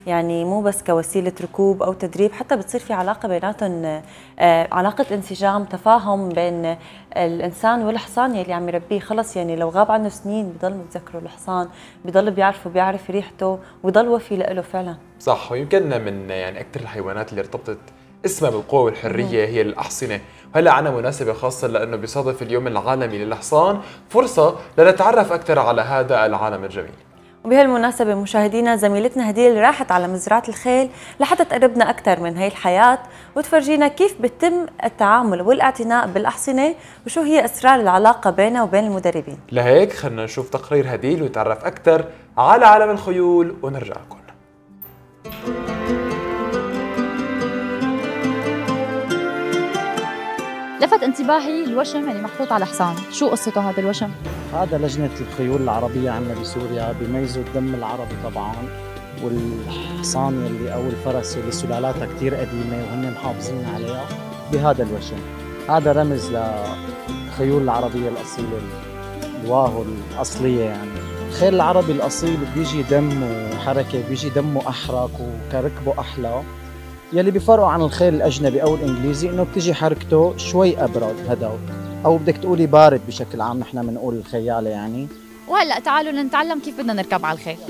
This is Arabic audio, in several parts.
يعني مو بس كوسيلة ركوب أو تدريب، حتى بتصير في علاقة بيناتهم، علاقة انسجام تفاهم بين الإنسان والحصان يلي عم يربيه. خلص يعني لو غاب عنه سنين بضل متذكره الحصان، بضل بيعرف ريحته وبضل وفي له فعلا. صح، ويمكن من يعني أكثر الحيوانات اللي ارتبطت اسمها بالقوة والحرية هي الأحصنة. وهلا عنا مناسبة خاصة لأنه بيصادف اليوم العالمي للحصان، فرصة لنتعرف أكثر على هذا العالم الجميل. وبهالمناسبة مشاهدينا، زميلتنا هديل اللي راحت على مزرعة الخيل لحتى تقربنا أكثر من هي الحياة وتفرجينا كيف بتم التعامل والاعتناء بالأحصنة وشو هي أسرار العلاقة بينها وبين المدربين. لهيك خلنا نشوف تقرير هديل ونتعرف أكثر على عالم الخيول ونرجع لكم. لفت انتباهي الوشم اللي محطوط على حصان، شو قصته هذا الوشم؟ هذا لجنة الخيول العربية عندنا بسوريا بيميزوا الدم العربي طبعا، والحصان يلي أو الفرس يلي سلالاتها كتير قديمة وهن محافظين عليها بهذا الوشم. هذا رمز للخيول العربية الأصيلة، الواهو الأصلية. يعني الخيل العربي الأصيل بيجي دم وحركة، بيجي دمه أحرك وكركبه أحلى. يلي بيفرقوا عن الخيل الأجنبي أو الإنجليزي إنه بتجي حركته شوي أبرد هداك، أو بدك تقولي بارد بشكل عام، نحن بنقول الخيالة يعني. وهلا تعالوا نتعلم كيف بدنا نركب على الخيل.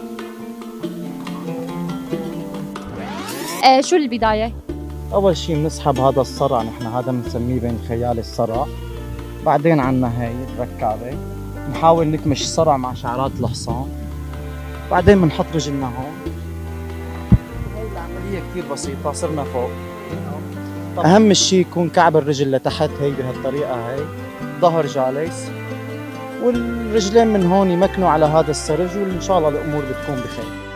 شو البداية؟ أول شيء بنسحب هذا الصرع، نحن هذا بنسميه بين الخيال الصرع. بعدين عنا هي الركابة، نحاول نكمش الصرع مع شعرات الحصان. بعدين بنحط رجلنا هون. هي العملية كتير بسيطة، صرنا فوق. أهم شيء يكون كعب الرجل لتحت، هي بهالطريقة، هي ظهر جالس، والرجلين من هون يمكنوا على هذا السرج، وإن شاء الله الأمور بتكون بخير.